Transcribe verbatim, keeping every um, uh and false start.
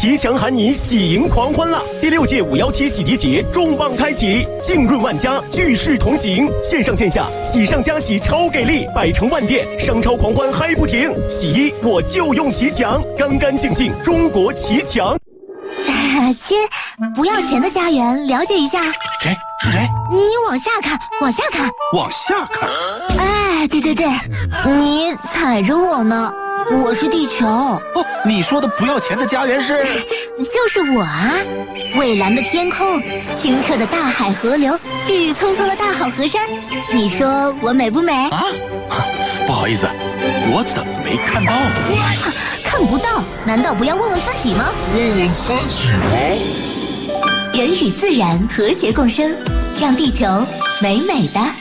吉祥喊你喜迎狂欢啦！第六届五幺七洗涤节重磅开启，浸润万家，聚世同行，线上线下喜上加喜超给力，百城万店商超狂欢嗨不停。洗衣我就用奇强，干干净净中国奇强。 亲，不要钱的家园，了解一下。 谁？是谁？ 你往下看，往下看， 往下看。 哎，对对对，你踩着我呢。我是地球。哦， 你说的不要钱的家园是？ 就是我啊！蔚蓝的天空，清澈的大海河流，郁郁葱葱的大好河山，你说我美不美？ 啊，不好意思，我怎么没看到呢？ 看不到，难道不要问问自己吗？ 问问自己吗？ 人与自然和谐共生，让地球美美的。